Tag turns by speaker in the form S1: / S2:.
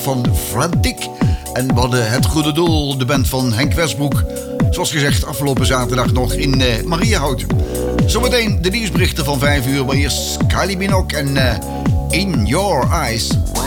S1: van Frantic. En we hadden Het Goede Doel, de band van Henk Westbroek. Zoals gezegd, afgelopen zaterdag nog in Mariahout. Zometeen de nieuwsberichten van 5 uur. Maar eerst Kylie Minogue en In Your Eyes.